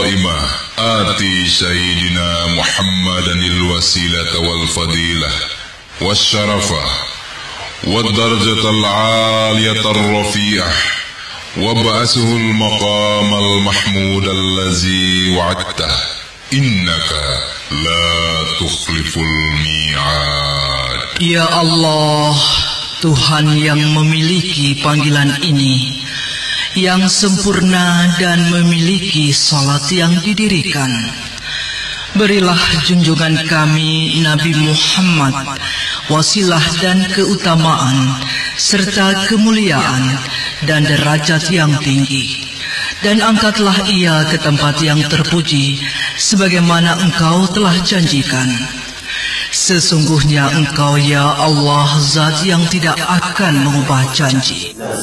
القائمة آت سيدنا محمدا الوسيلة والفضيلة والشرفة والدرجة العالية الرفيعة وابعثه المقام المحمود الذي وعدته إنك لا تخلف الميعاد. Ya Allah, Tuhan yang memiliki panggilan ini, yang sempurna dan memiliki salat yang didirikan, berilah junjungan kami Nabi Muhammad wasilah dan keutamaan serta kemuliaan dan derajat yang tinggi, dan angkatlah ia ke tempat yang terpuji sebagaimana Engkau telah janjikan. Sesungguhnya Engkau ya Allah zat yang tidak akan mengubah janji.